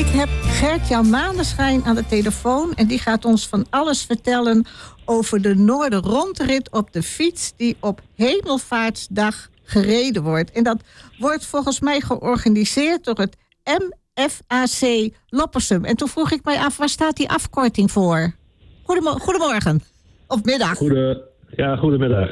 heb Gert-Jan Maneschijn aan de telefoon en die gaat ons van alles vertellen over de Noorderrondrit op de fiets die op Hemelvaartsdag gereden wordt. En dat wordt volgens mij georganiseerd door het MFAC Loppersum. En toen vroeg ik mij af, waar staat die afkorting voor? Goedemorgen. Of middag. Goedemiddag.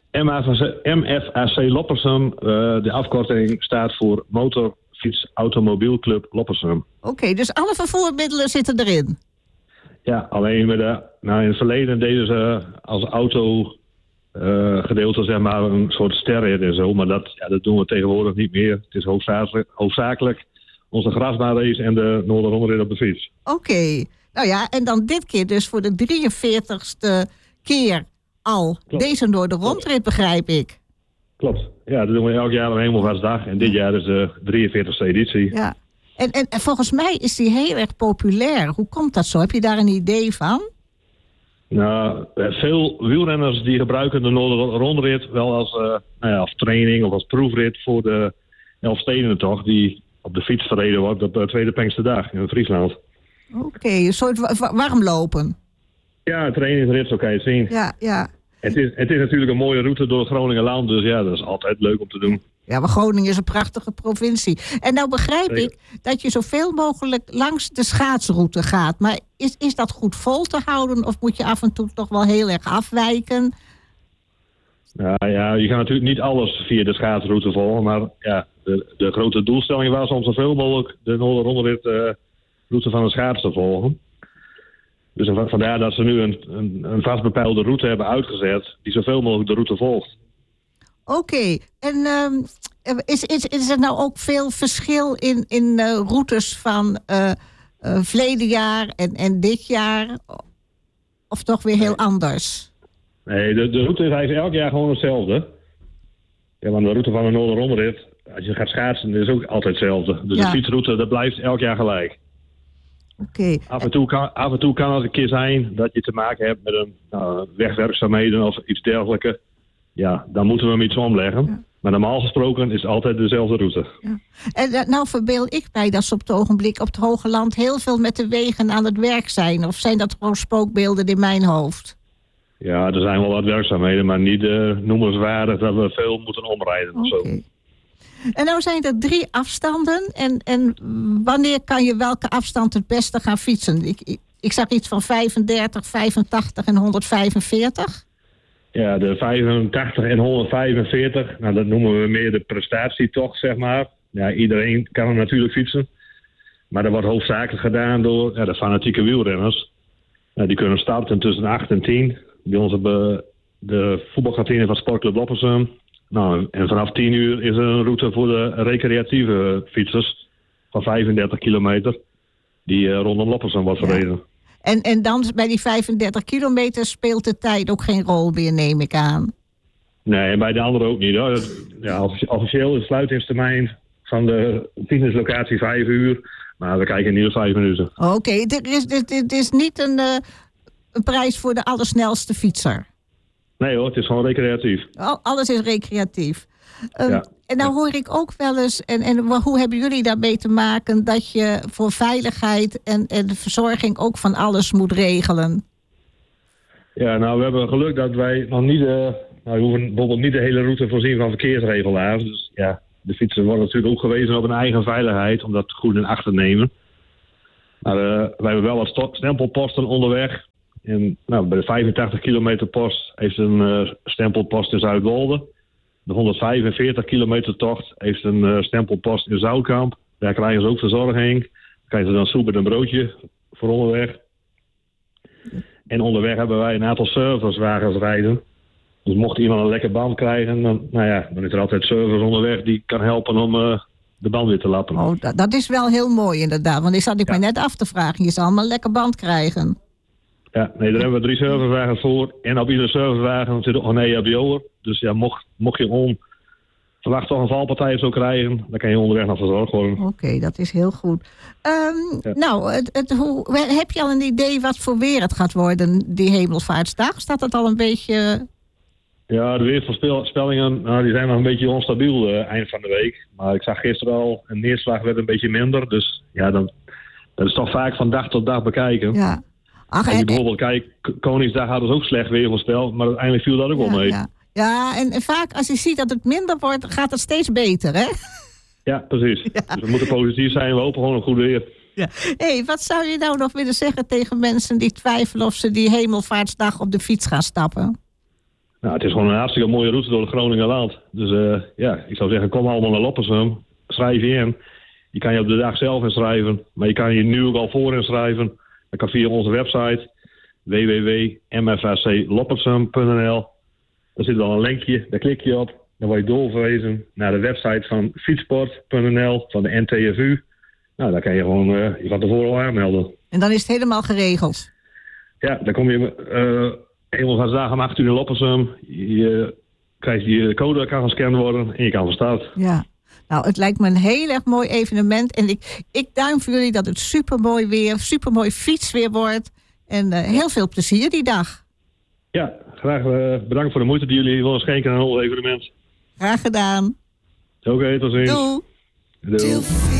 MFAC Loppersum, de afkorting staat voor Motorfiets Automobielclub Loppersum. Oké, dus alle vervoermiddelen zitten erin? Ja, alleen in het verleden deden ze als auto gedeelte zeg maar een soort sterren en zo. Maar dat doen we tegenwoordig niet meer. Het is hoofdzakelijk onze grasbaanrace en de Noorderrondrit op de fiets. Oké. Nou ja, en dan dit keer dus voor de 43ste keer al. Klopt. Deze Noorderrondrit, begrijp ik. Klopt. Ja, dat doen we elk jaar op Hemelvaartsdag. En dit jaar is de 43ste editie. Ja. En volgens mij is die heel erg populair. Hoe komt dat zo? Heb je daar een idee van? Nou, veel wielrenners die gebruiken de Noorderrondrit wel als training of als proefrit voor de Elfstedentocht die op de fiets verreden wordt op de tweede Pinksterdag in Friesland. Oké, een soort warmlopen. Ja, trainingsrit, zo kan je het zien. Ja. Het is natuurlijk een mooie route door het Groningenland, dus ja, dat is altijd leuk om te doen. Ja, maar Groningen is een prachtige provincie. En nou begrijp ik dat je zoveel mogelijk langs de schaatsroute gaat. Maar is dat goed vol te houden of moet je af en toe toch wel heel erg afwijken? Nou ja, je gaat natuurlijk niet alles via de schaatsroute volgen. Maar ja, de grote doelstelling was om zoveel mogelijk de Noorderrondrit route van de schaats te volgen. Dus vandaar dat ze nu een vast bepaalde route hebben uitgezet die zoveel mogelijk de route volgt. Oké. En is er nou ook veel verschil in routes van verleden jaar en dit jaar? Of toch weer heel anders? Nee, de route is eigenlijk elk jaar gewoon hetzelfde. Ja, want de route van de Noorderrondrit, als je gaat schaatsen, is ook altijd hetzelfde. Dus de fietsroute, dat blijft elk jaar gelijk. Oké. Af en toe kan het een keer zijn dat je te maken hebt met een wegwerkzaamheden of iets dergelijks. Ja, dan moeten we hem iets omleggen. Ja. Maar normaal gesproken is het altijd dezelfde route. Ja. En nou verbeeld ik mij dat ze op het ogenblik op het Hoge Land heel veel met de wegen aan het werk zijn. Of zijn dat gewoon spookbeelden in mijn hoofd? Ja, er zijn wel wat werkzaamheden, maar niet noemenswaardig dat we veel moeten omrijden of zo. En nou zijn er 3 afstanden. En wanneer kan je welke afstand het beste gaan fietsen? Ik zag iets van 35, 85 en 145. Ja, de 85 en 145, nou dat noemen we meer de prestatietocht, zeg maar. Ja, iedereen kan er natuurlijk fietsen. Maar dat wordt hoofdzakelijk gedaan door de fanatieke wielrenners. Die kunnen starten tussen 8 en 10. Bij ons op de voetbalkantine van Sportclub Loppersum. Nou, en vanaf 10 uur is er een route voor de recreatieve fietsers van 35 kilometer. Die rondom Loppersum wordt verreden. Ja. En dan bij die 35 kilometer speelt de tijd ook geen rol meer, neem ik aan. Nee, en bij de anderen ook niet. Hoor. Ja, officieel is de sluitingstermijn van de fitnesslocatie 5 uur. Maar we kijken niet op 5 minuten. Oké, het is niet een prijs voor de allersnelste fietser. Nee hoor, het is gewoon recreatief. Alles is recreatief. En nou hoor ik ook wel eens, en hoe hebben jullie daarmee te maken dat je voor veiligheid en de verzorging ook van alles moet regelen? Ja, nou we hebben geluk dat wij nog niet, we hoeven bijvoorbeeld niet de hele route voorzien van verkeersregelaars. Dus ja, de fietsers worden natuurlijk ook gewezen op hun eigen veiligheid om dat goed in acht te nemen. Maar wij hebben wel wat stempelposten onderweg. En bij de 85 kilometer post heeft een stempelpost in Zuidwolde. De 145 kilometer tocht heeft een stempelpost in Zoutkamp. Daar krijgen ze ook verzorging. Dan krijgen ze dan soep en een broodje voor onderweg. En onderweg hebben wij een aantal servicewagens rijden. Dus mocht iemand een lekker band krijgen, dan is er altijd service onderweg die kan helpen om de band weer te lappen. Oh, dat is wel heel mooi inderdaad. Want ik zat me net af te vragen. Je zal allemaal een lekker band krijgen. Ja, nee, daar hebben we 3 servicewagens voor. En op iedere servicewagen zit ook een EHBO'er. Dus ja, mocht je verwacht toch een valpartij zo krijgen, dan kan je onderweg nog verzorgd worden. Oké, dat is heel goed. Nou, heb je al een idee wat voor weer het gaat worden, die Hemelvaartsdag? Staat dat al een beetje... Ja, de weervoorspellingen die zijn nog een beetje onstabiel eind van de week. Maar ik zag gisteren al, een neerslag werd een beetje minder. Dus ja, dan Dat is toch vaak van dag tot dag bekijken. Ja. Ach, Als je bijvoorbeeld kijkt, Koningsdag hadden ze ook slecht weer voorspeld, maar uiteindelijk viel dat ook wel mee. Ja, en vaak als je ziet dat het minder wordt, gaat het steeds beter, hè? Ja, precies. Ja. Dus we moeten positief zijn, we hopen gewoon op goed weer. Ja. Hey, wat zou je nou nog willen zeggen tegen mensen die twijfelen of ze die Hemelvaartsdag op de fiets gaan stappen? Nou, het is gewoon een hartstikke mooie route door het Groningenland. Dus ik zou zeggen, kom allemaal naar Loppersum, schrijf je in. Je kan je op de dag zelf inschrijven, maar je kan je nu ook al voor inschrijven. Dat kan via onze website www.mfrcloppersum.nl. Daar zit al een linkje, daar klik je op. Dan word je doorverwezen naar de website van fietsport.nl van de NTFU. Nou, daar kan je gewoon je van tevoren al aanmelden. En dan is het helemaal geregeld? Ja, dan kom je Hemelvaartsdag om 8 uur in Loppersum. Je krijgt je code, kan gescand worden en je kan van start. Ja. Nou, het lijkt me een heel erg mooi evenement. En ik duim voor jullie dat het supermooi weer, supermooi fietsweer wordt. En heel veel plezier die dag. Ja, graag bedankt voor de moeite die jullie willen schenken aan ons evenement. Graag gedaan. Oké, tot ziens. Doei. Doei.